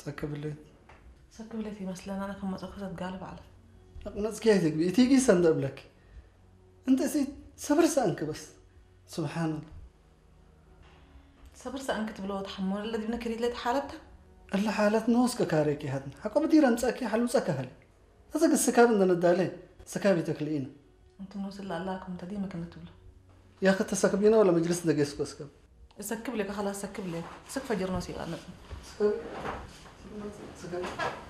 سكب الليل في مثلا أنا كم أخذت قالب على ناس كيتك بيتيجي صندوق لك أنت سيد صبر سأنك بس سبحان الله صبر سأنك تبلو تحمل الذي بدنا كريت لي حالتها الله حالات نوسك كاريكي هذا حقا بدير أنساكي حلو سكهل هذا السكاب عندنا الدالين سكابي تكلينا أنتم نوصل لألاكم تديما كنا تبلو يا أخي تسكبينا ولا مجلس دقيسكو سكب سكب لك خلاص سكب لك سك فجر نوسي قالنا سكب